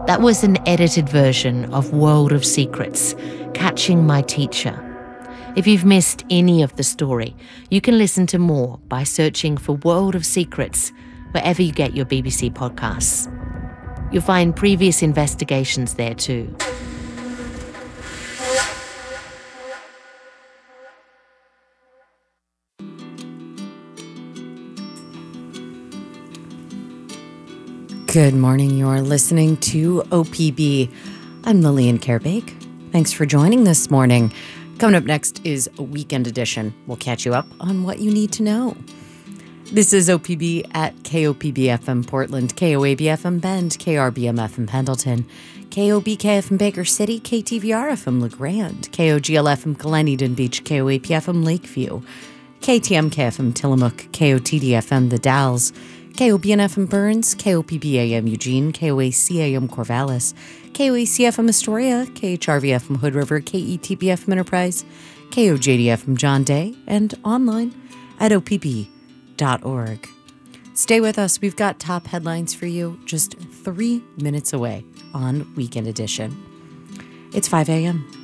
That was an edited version of World of Secrets, Catching My Teacher. If you've missed any of the story, you can listen to more by searching for World of Secrets wherever you get your BBC podcasts. You'll find previous investigations there too. Good morning, you're listening to OPB. I'm Lillian Carebake. Thanks for joining this morning. Coming up next is a weekend edition. We'll catch you up on what you need to know. This is OPB at KOPB-FM Portland, KOAB-FM Bend, KRBM-FM Pendleton, KOBK-FM Baker City, KTVR-FM LeGrand, KOGL-FM Gleneden Beach, KOAP-FM Lakeview, KTMK-FM Tillamook, KOTD-FM The Dalles, KOBN-FM Burns, KOPB-AM Eugene, KOAC-AM Corvallis, KOAC-FM Astoria, KHRV-FM Hood River, KETB-FM Enterprise, KOJD-FM John Day, and online at opb.org. Stay with us. We've got top headlines for you just 3 minutes away on Weekend Edition. It's 5 a.m.